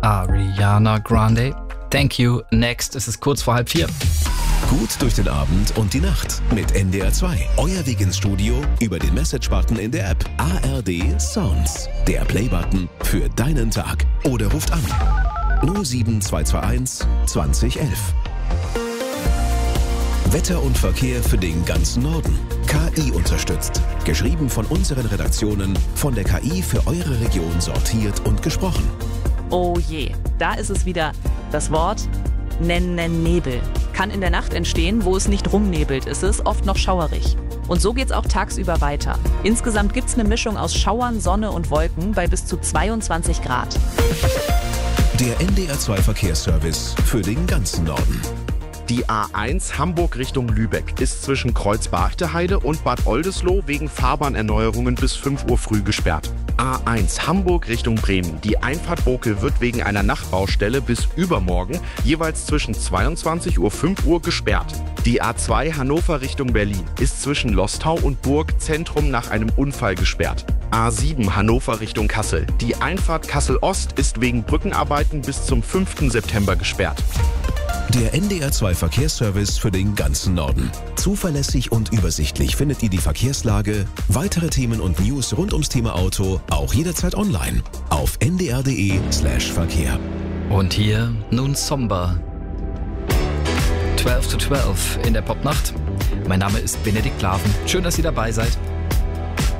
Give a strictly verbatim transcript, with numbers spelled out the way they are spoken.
Ariana Grande. Thank you. Next. Es ist kurz vor halb vier. Gut durch den Abend und die Nacht mit N D R zwei. Euer Weg ins Studio über den Message-Button in der App. A R D Sounds. Der Play-Button für deinen Tag. Oder ruft an. null sieben zwei zwei eins zwanzig elf. Wetter und Verkehr für den ganzen Norden. K I unterstützt. Geschrieben von unseren Redaktionen, von der K I für eure Region sortiert und gesprochen. Oh je, da ist es wieder das Wort Nennennebel. Kann in der Nacht entstehen, wo es nicht rumnebelt. Es ist oft noch schauerig. Und so geht's auch tagsüber weiter. Insgesamt gibt's eine Mischung aus Schauern, Sonne und Wolken bei bis zu zweiundzwanzig Grad. Der N D R zwei Verkehrsservice für den ganzen Norden. Die A eins Hamburg Richtung Lübeck ist zwischen Kreuz-Bargteheide und Bad Oldesloe wegen Fahrbahnerneuerungen bis fünf Uhr früh gesperrt. A eins Hamburg Richtung Bremen. Die Einfahrt Bokel wird wegen einer Nachtbaustelle bis übermorgen jeweils zwischen zweiundzwanzig Uhr und fünf Uhr gesperrt. Die A zwei Hannover Richtung Berlin ist zwischen Lostau und Burg Zentrum nach einem Unfall gesperrt. A sieben Hannover Richtung Kassel. Die Einfahrt Kassel Ost ist wegen Brückenarbeiten bis zum fünften September gesperrt. Der N D R zwei Verkehrsservice für den ganzen Norden. Zuverlässig und übersichtlich findet ihr die Verkehrslage, weitere Themen und News rund ums Thema Auto auch jederzeit online auf n d r punkt d e slash Verkehr. Und hier nun Somber. zwölf to zwölf in der Popnacht. Mein Name ist Benedikt Laven. Schön, dass ihr dabei seid.